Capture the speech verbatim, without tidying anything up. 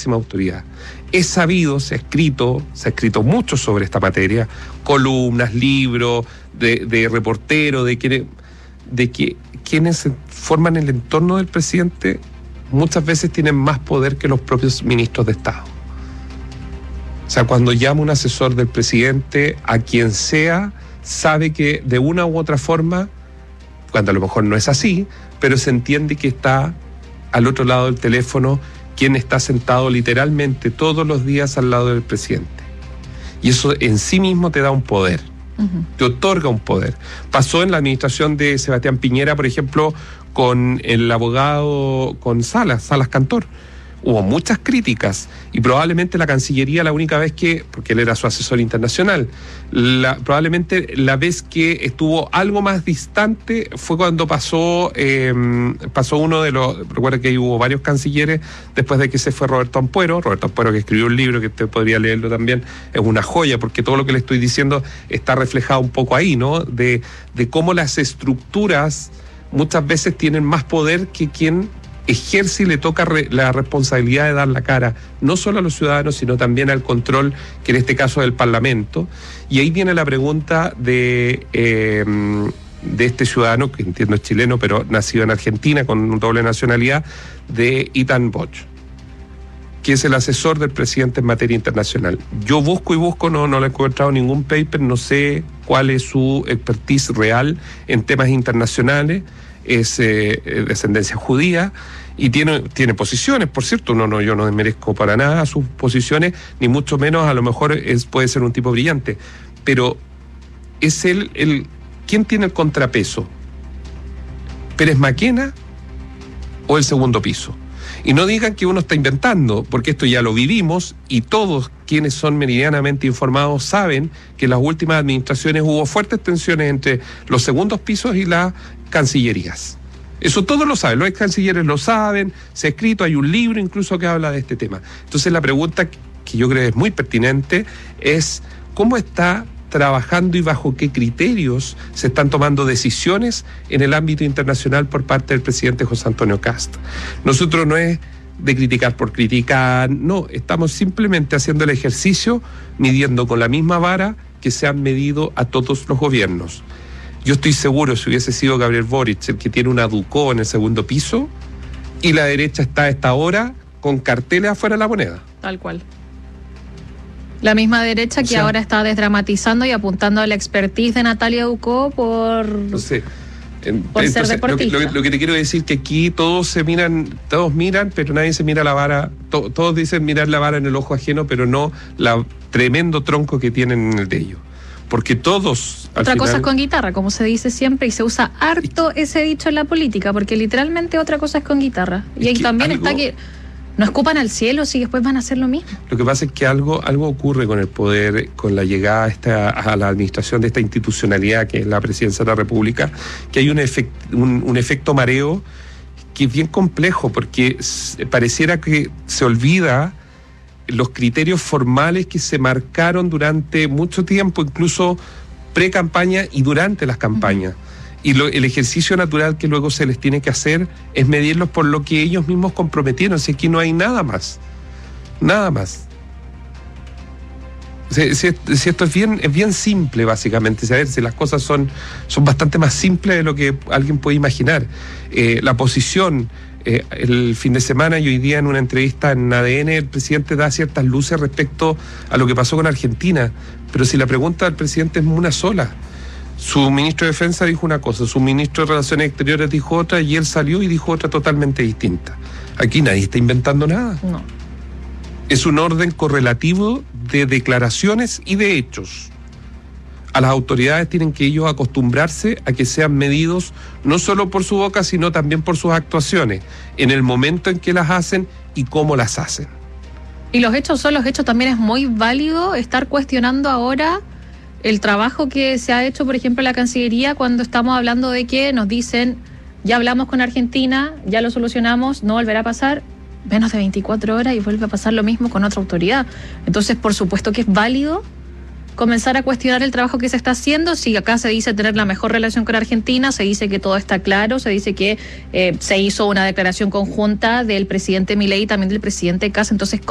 máxima autoridad. Es sabido, se ha escrito, se ha escrito mucho sobre esta materia, columnas, libros, de, de reporteros, de quienes, de que quienes forman el entorno del presidente muchas veces tienen más poder que los propios ministros de Estado. O sea, cuando llama un asesor del presidente, a quien sea, sabe que de una u otra forma, cuando a lo mejor no es así, pero se entiende que está al otro lado del teléfono quien está sentado literalmente todos los días al lado del presidente. Y eso en sí mismo te da un poder, uh-huh. te otorga un poder. Pasó en la administración de Sebastián Piñera, por ejemplo, con el abogado, con Salas, Salas Cantor. Hubo muchas críticas y probablemente la Cancillería la única vez que, porque él era su asesor internacional, la, probablemente la vez que estuvo algo más distante fue cuando pasó eh, pasó uno de los, recuerda que hubo varios cancilleres después de que se fue Roberto Ampuero, Roberto Ampuero que escribió un libro que usted podría leerlo también, es una joya porque todo lo que le estoy diciendo está reflejado un poco ahí, ¿no? De, de cómo las estructuras muchas veces tienen más poder que quien ejerce y le toca re, la responsabilidad de dar la cara, no solo a los ciudadanos, sino también al control, que en este caso es del Parlamento. Y ahí viene la pregunta de, eh, de este ciudadano, que entiendo es chileno, pero nacido en Argentina, con doble nacionalidad, de Ethan Boch, que es el asesor del presidente en materia internacional. Yo busco y busco, no, no le he encontrado ningún paper, no sé cuál es su expertise real en temas internacionales. Es eh, de ascendencia judía y tiene, tiene posiciones, por cierto, no, no, yo no desmerezco para nada sus posiciones, ni mucho menos, a lo mejor es, puede ser un tipo brillante, pero es él, el, ¿quién tiene el contrapeso? ¿Pérez Maquena o el segundo piso? Y no digan que uno está inventando, porque esto ya lo vivimos y todos quienes son meridianamente informados saben que en las últimas administraciones hubo fuertes tensiones entre los segundos pisos y las cancillerías. Eso todos lo saben, los ex cancilleres lo saben, se ha escrito, hay un libro incluso que habla de este tema. Entonces la pregunta que yo creo es muy pertinente es ¿cómo está trabajando y bajo qué criterios se están tomando decisiones en el ámbito internacional por parte del presidente José Antonio Kast? Nosotros no es de criticar por criticar, no, estamos simplemente haciendo el ejercicio midiendo con la misma vara que se han medido a todos los gobiernos. Yo estoy seguro, si hubiese sido Gabriel Boric el que tiene una Ducó en el segundo piso y la derecha está a esta hora con carteles afuera de la moneda. Tal cual. La misma derecha que o sea, ahora está desdramatizando y apuntando a la expertise de Natalia Ducó por, no sé, en, por entonces, ser deportista. Lo que, lo, lo que te quiero decir que aquí todos se miran, todos miran, pero nadie se mira la vara, to, todos dicen mirar la vara en el ojo ajeno, pero no la tremendo tronco que tienen en el de ellos. Porque todos... Otra al cosa final, es con guitarra, como se dice siempre, y se usa harto ese dicho en la política, porque literalmente otra cosa es con guitarra. Y ahí también algo, está que no escupan al cielo si después van a hacer lo mismo. Lo que pasa es que algo, algo ocurre con el poder, con la llegada a, esta, a la administración de esta institucionalidad que es la Presidencia de la República, que hay un, efect, un, un efecto mareo que es bien complejo, porque pareciera que se olvida los criterios formales que se marcaron durante mucho tiempo, incluso pre-campaña y durante las campañas. Uh-huh. Y lo, el ejercicio natural que luego se les tiene que hacer es medirlos por lo que ellos mismos comprometieron. Si aquí no hay nada más. Nada más. Si, si, si esto es bien, es bien simple, básicamente. Si, a ver, si las cosas son, son bastante más simples de lo que alguien puede imaginar. Eh, la posición... Eh, el fin de semana y hoy día en una entrevista en A D N el presidente da ciertas luces respecto a lo que pasó con Argentina, pero si la pregunta del presidente es una sola, su ministro de Defensa dijo una cosa, su ministro de Relaciones Exteriores dijo otra y él salió y dijo otra totalmente distinta. Aquí nadie está inventando nada. No. Es un orden correlativo de declaraciones y de hechos. A las autoridades tienen que ellos acostumbrarse a que sean medidos no solo por su boca, sino también por sus actuaciones, en el momento en que las hacen y cómo las hacen. Y los hechos son los hechos, también es muy válido estar cuestionando ahora el trabajo que se ha hecho, por ejemplo, en la Cancillería, cuando estamos hablando de que nos dicen, ya hablamos con Argentina, ya lo solucionamos, no volverá a pasar, menos de veinticuatro horas y vuelve a pasar lo mismo con otra autoridad. Entonces, por supuesto que es válido comenzar a cuestionar el trabajo que se está haciendo. Si acá se dice tener la mejor relación con Argentina, se dice que todo está claro, se dice que eh, se hizo una declaración conjunta del presidente Milei y también del presidente Kast, entonces